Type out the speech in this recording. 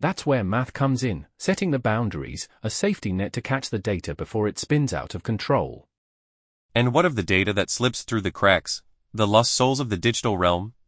That's where math comes in, setting the boundaries, a safety net to catch the data before it spins out of control. And what of the data that slips through the cracks, the lost souls of the digital realm?